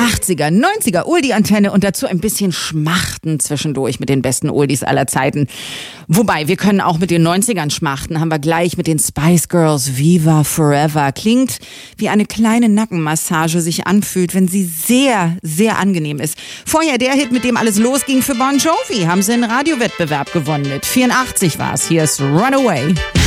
80er, 90er Oldie-Antenne und dazu ein bisschen Schmachten zwischendurch mit den besten Oldies aller Zeiten. Wobei, wir können auch mit den 90ern schmachten, haben wir gleich mit den Spice Girls Viva Forever. Klingt wie eine kleine Nackenmassage sich anfühlt, wenn sie sehr, sehr angenehm ist. Vorher der Hit, mit dem alles losging für Bon Jovi, haben sie einen Radiowettbewerb gewonnen mit. 84 war's. Hier ist Runaway.